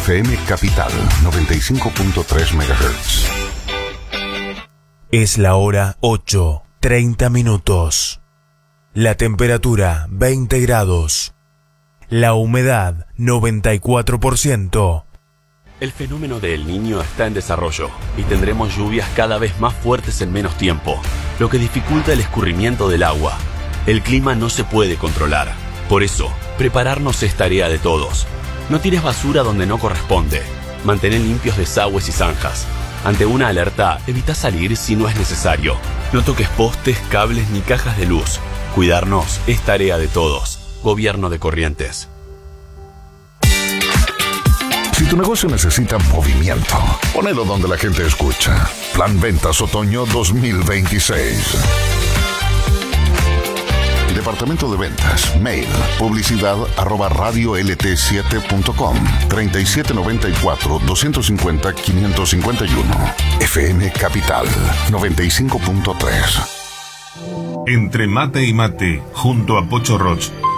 FM Capital 95.3 MHz. Es la hora 8:30. La temperatura 20 grados. La humedad 94%. El fenómeno de El Niño está en desarrollo y tendremos lluvias cada vez más fuertes en menos tiempo, lo que dificulta el escurrimiento del agua. El clima no se puede controlar. Por eso, prepararnos es tarea de todos. No tires basura donde no corresponde. Mantén limpios desagües y zanjas. Ante una alerta, evita salir si no es necesario. No toques postes, cables ni cajas de luz. Cuidarnos es tarea de todos. Gobierno de Corrientes. Si tu negocio necesita movimiento, ponelo donde la gente escucha. Plan Ventas Otoño 2026. Departamento de Ventas. Mail. publicidad@radiolt7.com. 3794-250-551. FM Capital 95.3. Entre mate y mate, junto a Pocho Roch,